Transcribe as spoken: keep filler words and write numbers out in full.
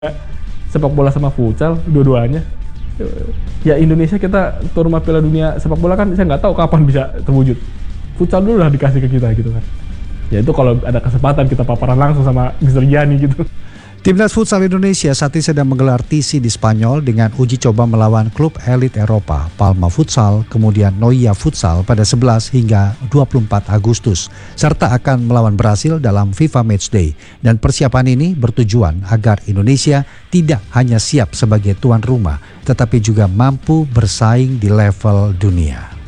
sepak bola sama futsal dua-duanya. Ya Indonesia kita tuan rumah Piala Dunia sepak bola kan saya nggak tahu kapan bisa terwujud. Futsal dulu udah dikasih ke kita gitu kan. Ya itu kalau ada kesempatan kita paparan langsung sama mister Gianni gitu. Timnas Futsal Indonesia saat ini sedang menggelar T C di Spanyol dengan uji coba melawan klub elit Eropa, Palma Futsal, kemudian Noia Futsal pada sebelas hingga dua puluh empat Agustus, serta akan melawan Brasil dalam FIFA Matchday. Dan persiapan ini bertujuan agar Indonesia tidak hanya siap sebagai tuan rumah, tetapi juga mampu bersaing di level dunia.